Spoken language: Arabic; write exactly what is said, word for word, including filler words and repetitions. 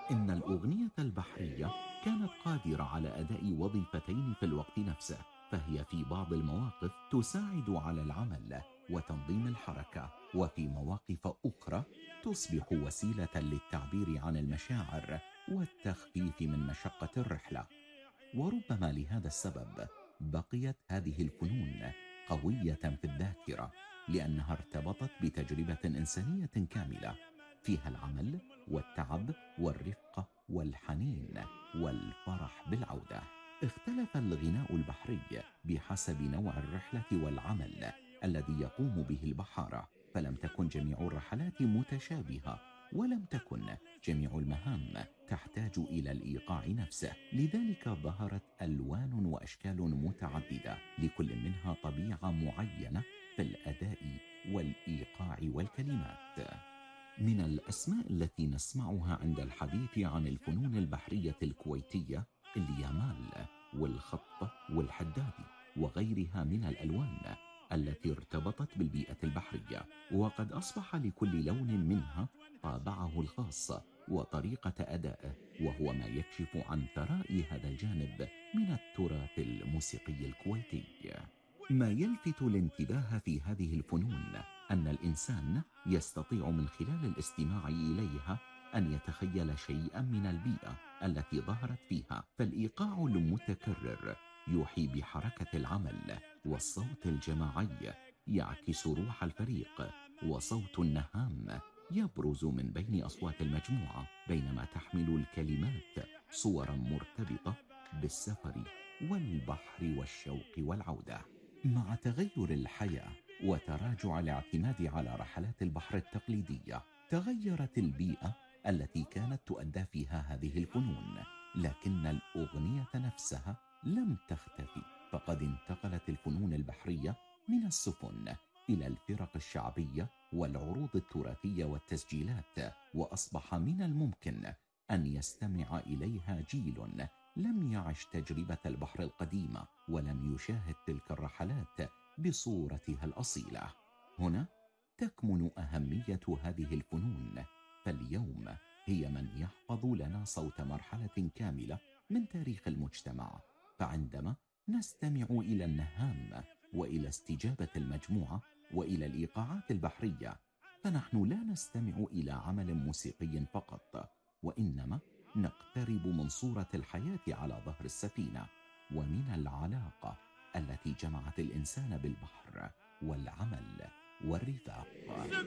إن الأغنية البحرية كانت قادرة على أداء وظيفتين في الوقت نفسه، فهي في بعض المواقف تساعد على العمل وتنظيم الحركة، وفي مواقف أخرى تصبح وسيلة للتعبير عن المشاعر والتخفيف من مشقة الرحلة. وربما لهذا السبب بقيت هذه الفنون قوية في الذاكرة، لأنها ارتبطت بتجربة إنسانية كاملة فيها العمل والتعب والرفقة والحنين والفرح بالعودة. اختلف الغناء البحري بحسب نوع الرحلة والعمل الذي يقوم به البحارة، فلم تكن جميع الرحلات متشابهة، ولم تكن جميع المهام تحتاج إلى الإيقاع نفسه، لذلك ظهرت ألوان وأشكال متعددة لكل منها طبيعة معينة في الأداء والإيقاع والكلمات. من الأسماء التي نسمعها عند الحديث عن الفنون البحرية الكويتية اليامال والخط والحدادي وغيرها من الألوان التي ارتبطت بالبيئة البحرية، وقد أصبح لكل لون منها طابعه الخاص وطريقة أدائه، وهو ما يكشف عن ثراء هذا الجانب من التراث الموسيقي الكويتي. ما يلفت الانتباه في هذه الفنون أن الإنسان يستطيع من خلال الاستماع إليها أن يتخيل شيئا من البيئة التي ظهرت فيها، فالإيقاع المتكرر يوحي بحركة العمل، والصوت الجماعي يعكس روح الفريق، وصوت النهام يبرز من بين أصوات المجموعة، بينما تحمل الكلمات صورا مرتبطة بالسفر والبحر والشوق والعودة. مع تغير الحياة وتراجع الاعتماد على رحلات البحر التقليدية، تغيرت البيئة التي كانت تؤدى فيها هذه الفنون، لكن الأغنية نفسها لم تختفي، فقد انتقلت الفنون البحرية من السفن إلى الفرق الشعبية والعروض التراثية والتسجيلات، وأصبح من الممكن أن يستمع إليها جيل لم يعش تجربة البحر القديمة ولم يشاهد تلك الرحلات بصورتها الأصيلة. هنا تكمن أهمية هذه الفنون، فاليوم هي من يحفظ لنا صوت مرحلة كاملة من تاريخ المجتمع، فعندما نستمع إلى النهام وإلى استجابة المجموعة وإلى الإيقاعات البحرية، فنحن لا نستمع إلى عمل موسيقي فقط، وإنما نقترب من صورة الحياة على ظهر السفينة، ومن العلاقة التي جمعت الإنسان بالبحر والعمل والرفاق.